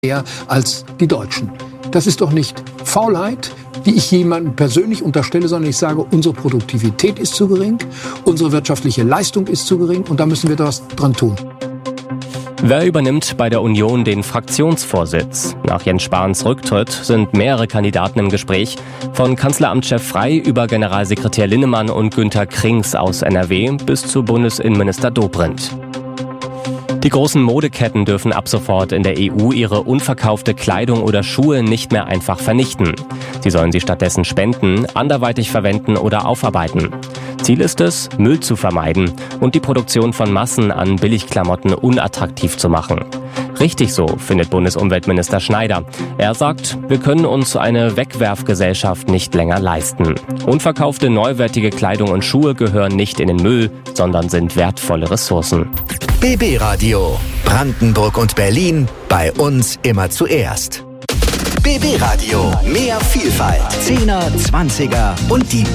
mehr als die Deutschen. Das ist doch nicht Faulheit, die ich jemandem persönlich unterstelle, sondern ich sage, unsere Produktivität ist zu gering, unsere wirtschaftliche Leistung ist zu gering und da müssen wir was dran tun. Wer übernimmt bei der Union den Fraktionsvorsitz? Nach Jens Spahns Rücktritt sind mehrere Kandidaten im Gespräch. Von Kanzleramtschef Frey über Generalsekretär Linnemann und Günter Krings aus NRW bis zu Bundesinnenminister Dobrindt. Die großen Modeketten dürfen ab sofort in der EU ihre unverkaufte Kleidung oder Schuhe nicht mehr einfach vernichten. Sie sollen sie stattdessen spenden, anderweitig verwenden oder aufarbeiten. Ziel ist es, Müll zu vermeiden und die Produktion von Massen an Billigklamotten unattraktiv zu machen. Richtig so, findet Bundesumweltminister Schneider. Er sagt, wir können uns eine Wegwerfgesellschaft nicht länger leisten. Unverkaufte, neuwertige Kleidung und Schuhe gehören nicht in den Müll, sondern sind wertvolle Ressourcen. BB Radio. Brandenburg und Berlin. Bei uns immer zuerst. BB Radio. Mehr Vielfalt. 10er, 20er und die